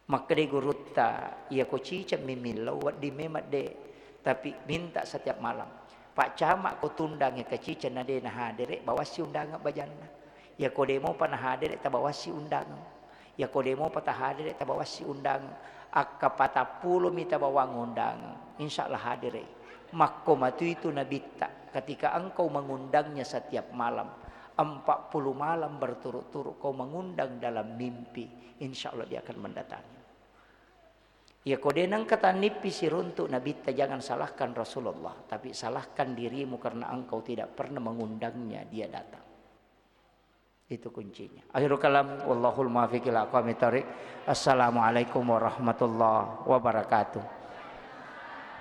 Maka de gurutta ia ko cica mimilau wat di memat de, tapi minta setiap malam. Pak camak ko tundang ke cica na de na hadere bawa si undangan bajanna. Ya ko demo pa na hadere ta bawa si undangan. Ya ko demo pa ta hadere ta bawa si undangan. Akka patapulo mita bawang undangan. Insyaallah hadere. Makko matu itu nabita ketika engkau mengundangnya setiap malam. 40 malam berturut-turut kau mengundang dalam mimpi. Insyaallah dia akan mendatangi. Ya kodenang kata nipis runtuk Nabi, jangan salahkan Rasulullah, tapi salahkan dirimu karena engkau tidak pernah mengundangnya dia datang. Itu kuncinya. Akhirul kalam wallahul muwaffiq ila aqwamit thoriq. Assalamualaikum warahmatullahi wabarakatuh.